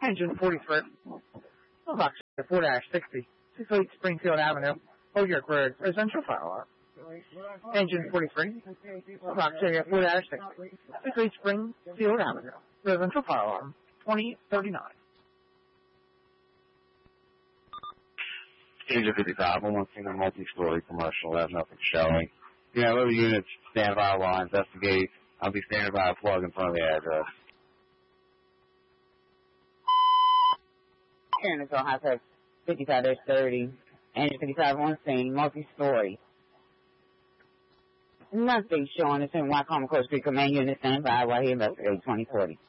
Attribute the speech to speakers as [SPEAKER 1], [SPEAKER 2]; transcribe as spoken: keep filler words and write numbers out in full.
[SPEAKER 1] Engine forty-three. Mailbox four sixty, six oh eight Springfield Avenue, Ogier Road, residential fire alarm. Engine forty-three. Mailbox four sixty, six oh eight Springfield Avenue, residential fire alarm, twenty thirty-nine.
[SPEAKER 2] Engine fifty-five, one one single multi-story commercial, has nothing showing. You know, little units, stand by while I investigate. I'll be standing by a plug in front of the address.
[SPEAKER 3] Karen, so high tech fifty-five thirty, engine fifty-five on scene, multi-story. Nothing showing. It's in Wycombe Court Street. Command unit stand by while he investigates twenty forty.